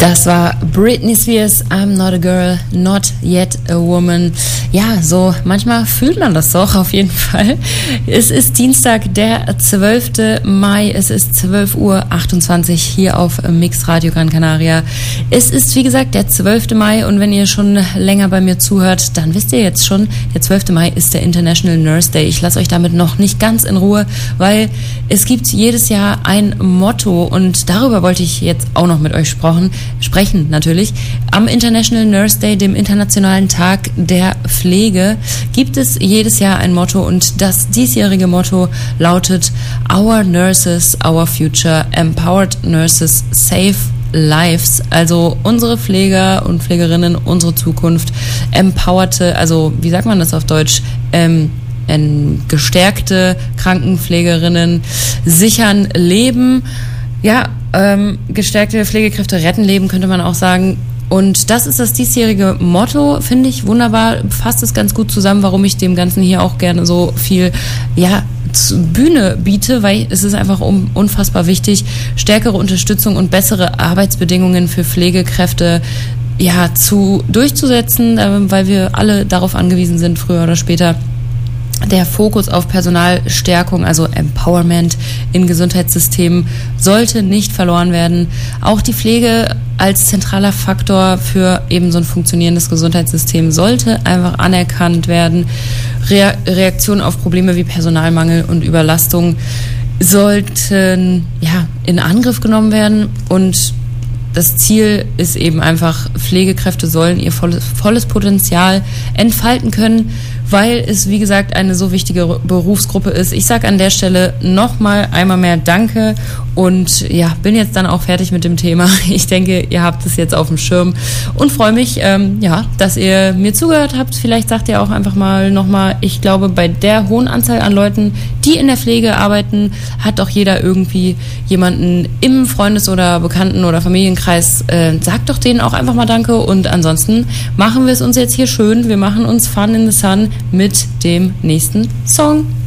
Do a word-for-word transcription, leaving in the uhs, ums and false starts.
Das war Britney Spears, I'm not a girl, not yet a woman. Ja, so manchmal fühlt man das doch auf jeden Fall. Es ist Dienstag, der zwölfte Mai, es ist zwölf Uhr achtundzwanzig hier auf Mix Radio Gran Canaria. Es ist, wie gesagt, der zwölfte Mai und wenn ihr schon länger bei mir zuhört, dann wisst ihr jetzt schon, der zwölfte Mai ist der International Nurse Day. Ich lasse euch damit noch nicht ganz in Ruhe, weil es gibt jedes Jahr ein Motto und darüber wollte ich jetzt auch noch mit euch sprechen. Sprechen natürlich. Am International Nurse Day, dem internationalen Tag der Pflege, gibt es jedes Jahr ein Motto und das diesjährige Motto lautet Our Nurses, Our Future, Empowered Nurses, Save Lives, also unsere Pfleger und Pflegerinnen, unsere Zukunft, empowerte, also wie sagt man das auf Deutsch, ähm, gestärkte Krankenpflegerinnen sichern Leben. Ja, ähm, gestärkte Pflegekräfte retten Leben, könnte man auch sagen. Und das ist das diesjährige Motto, finde ich wunderbar, fasst es ganz gut zusammen, warum ich dem Ganzen hier auch gerne so viel, ja, Bühne biete, weil es ist einfach um, unfassbar wichtig, stärkere Unterstützung und bessere Arbeitsbedingungen für Pflegekräfte ja, zu durchzusetzen, äh, weil wir alle darauf angewiesen sind, früher oder später. Der Fokus auf Personalstärkung, also Empowerment in Gesundheitssystemen, sollte nicht verloren werden. Auch die Pflege als zentraler Faktor für eben so ein funktionierendes Gesundheitssystem sollte einfach anerkannt werden. Re- Reaktionen auf Probleme wie Personalmangel und Überlastung sollten ja in Angriff genommen werden und das Ziel ist eben einfach, Pflegekräfte sollen ihr volles, volles Potenzial entfalten können, weil es, wie gesagt, eine so wichtige Berufsgruppe ist. Ich sage an der Stelle nochmal einmal mehr Danke und ja, bin jetzt dann auch fertig mit dem Thema. Ich denke, ihr habt es jetzt auf dem Schirm und freue mich, ähm, ja, dass ihr mir zugehört habt. Vielleicht sagt ihr auch einfach mal nochmal, ich glaube, bei der hohen Anzahl an Leuten, die in der Pflege arbeiten, hat doch jeder irgendwie jemanden im Freundes- oder Bekannten- oder Familienkreis. Äh, sagt doch denen auch einfach mal Danke und ansonsten machen wir es uns jetzt hier schön. Wir machen uns Fun in the Sun mit dem nächsten Song.